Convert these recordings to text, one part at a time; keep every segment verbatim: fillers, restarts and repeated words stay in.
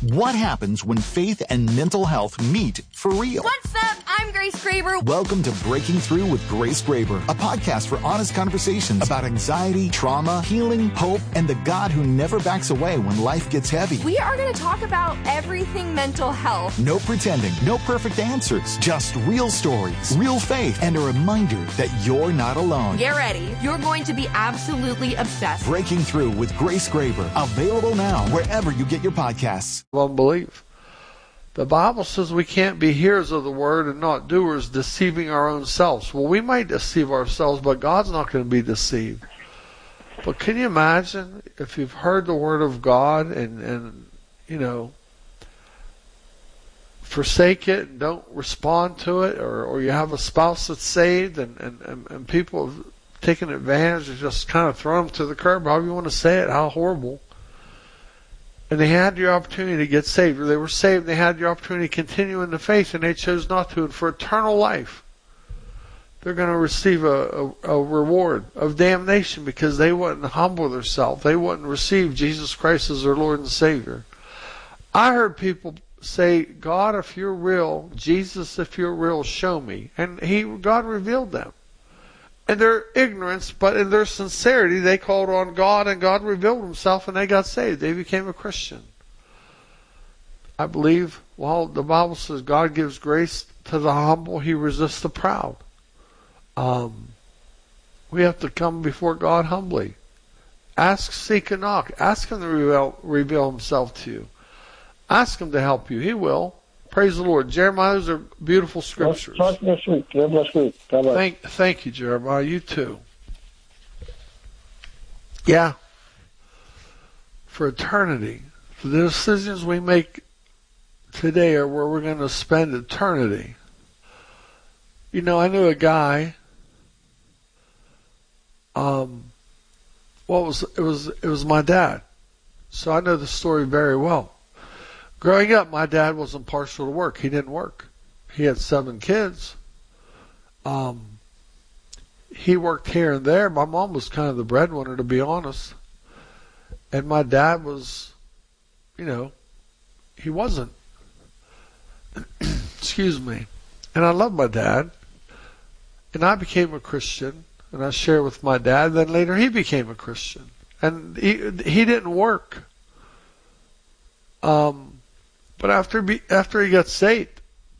What happens when faith and mental health meet for real? What's up? I'm Grace Graber. Welcome to Breaking Through with Grace Graber, a podcast for honest conversations about anxiety, trauma, healing, hope, and the God who never backs away when life gets heavy. We are going to talk about everything mental health. No pretending, no perfect answers, just real stories, real faith, and a reminder that you're not alone. Get ready. You're going to be absolutely obsessed. Breaking Through with Grace Graber, available now wherever you get your podcasts. Unbelief. The Bible says we can't be hearers of the word and not doers, deceiving our own selves. Well, we might deceive ourselves, but God's not going to be deceived. But can you imagine if you've heard the word of God and, and you know, forsake it and don't respond to it, or, or you have a spouse that's saved and, and, and, and people have taken advantage and just kind of thrown them to the curb, however you want to say it, how horrible. And they had the opportunity to get saved, or they were saved, and they had the opportunity to continue in the faith, and they chose not to. And for eternal life, they're going to receive a, a, a reward of damnation because they wouldn't humble themselves. They wouldn't receive Jesus Christ as their Lord and Savior. I heard people say, God, if you're real, Jesus, if you're real, show me. And he, God revealed them. In their ignorance, but in their sincerity, they called on God, and God revealed himself, and they got saved. They became a Christian. I believe, well, the Bible says God gives grace to the humble. He resists the proud. Um, we have to come before God humbly. Ask, seek, and knock. Ask him to reveal, reveal himself to you. Ask him to help you. He will. Praise the Lord. Jeremiah, those are beautiful scriptures. Talk next week. Have a week. Thank, thank you, Jeremiah. You too. Yeah. For eternity. For the decisions we make today are where we're going to spend eternity. You know, I knew a guy. Um, what was it was it was my dad. So I know the story very well. Growing up, my dad wasn't partial to work. He didn't work. He had seven kids. Um, he worked here and there. My mom was kind of the breadwinner, to be honest. And my dad was, you know, he wasn't. Excuse me. And I love my dad. And I became a Christian. And I shared with my dad. Then later he became a Christian. And he, he didn't work. Um... But after be, after he got saved,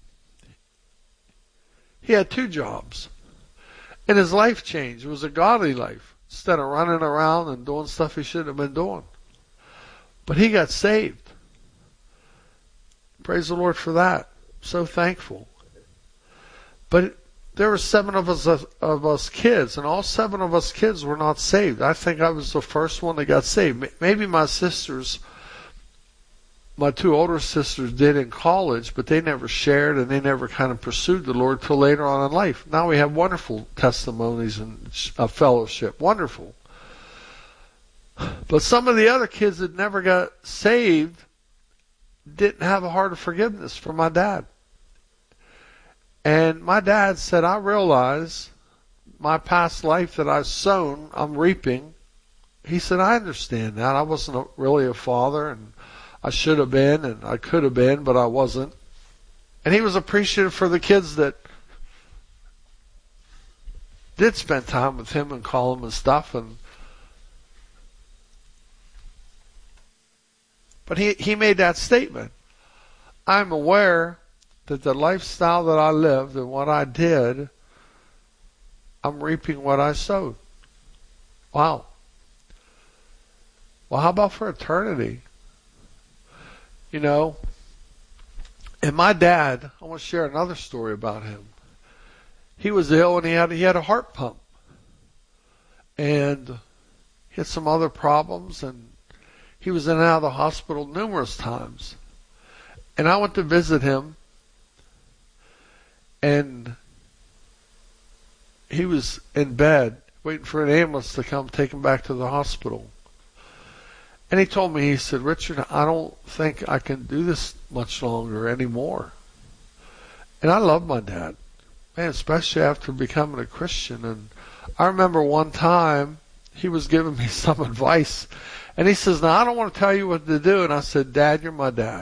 he had two jobs. And his life changed. It was a godly life. Instead of running around and doing stuff he shouldn't have been doing. But he got saved. Praise the Lord for that. So thankful. But there were seven of us of us kids, and all seven of us kids were not saved. I think I was the first one that got saved. Maybe my sisters... My two older sisters did in college, but they never shared and they never kind of pursued the Lord till later on in life. Now we have wonderful testimonies and uh, fellowship. Wonderful. But some of the other kids that never got saved didn't have a heart of forgiveness for my dad. And my dad said, I realize my past life that I've sown, I'm reaping. He said, I understand that. I wasn't a, really a father, and I should have been, and I could have been, but I wasn't. And he was appreciative for the kids that did spend time with him and call him and stuff. And but he, he made that statement. I'm aware that the lifestyle that I lived and what I did, I'm reaping what I sowed. Wow. Well, how about for eternity? You know, and my dad, I want to share another story about him. He was ill and he had he had a heart pump. And he had some other problems, and he was in and out of the hospital numerous times. And I went to visit him, and he was in bed waiting for an ambulance to come take him back to the hospital. And he told me, he said, Richard, I don't think I can do this much longer anymore. And I love my dad, man, especially after becoming a Christian. And I remember one time he was giving me some advice. And he says, now, I don't want to tell you what to do. And I said, Dad, you're my dad.